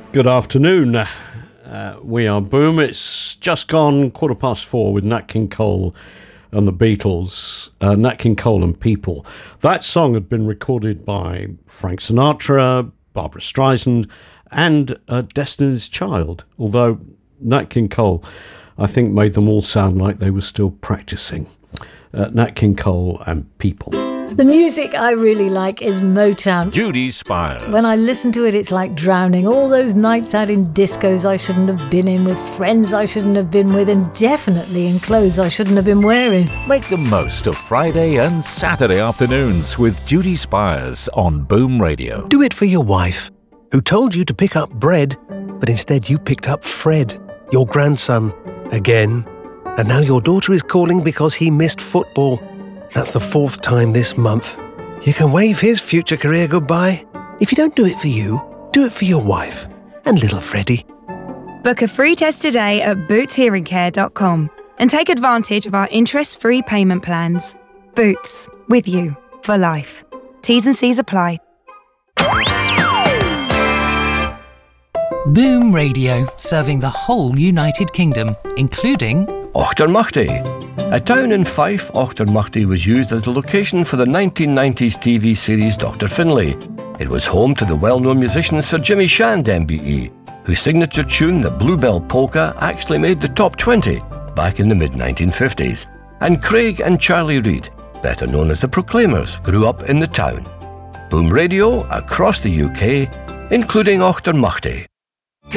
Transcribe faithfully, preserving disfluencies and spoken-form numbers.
Good afternoon. Uh, we are Boom. It's just gone quarter past four with Nat King Cole and the Beatles. Uh, Nat King Cole and People. That song had been recorded by Frank Sinatra, Barbra Streisand, and uh, Destiny's Child. Although Nat King Cole, I think, made them all sound like they were still practicing. Uh, Nat King Cole and People. The music I really like is Motown. Judy Spires. When I listen to it, it's like drowning. All those nights out in discos I shouldn't have been in, with friends I shouldn't have been with, and definitely in clothes I shouldn't have been wearing. Make the most of Friday and Saturday afternoons with Judy Spires on Boom Radio. Do it for your wife, who told you to pick up bread, but instead you picked up Fred, your grandson, again. And now your daughter is calling because he missed football. That's the fourth time this month. You can wave his future career goodbye. If you don't do it for you, do it for your wife and little Freddie. Book a free test today at boots hearing care dot com and take advantage of our interest-free payment plans. Boots, with you for life. T's and C's apply. Boom Radio, serving the whole United Kingdom, including Auchtermuchty. A town in Fife, Auchtermuchty was used as the location for the nineteen nineties T V series Doctor Finlay. It was home to the well-known musician Sir Jimmy Shand M B E, whose signature tune, the Bluebell Polka, actually made the top twenty back in the mid nineteen fifties. And Craig and Charlie Reid, better known as the Proclaimers, grew up in the town. Boom Radio across the U K, including Auchtermuchty.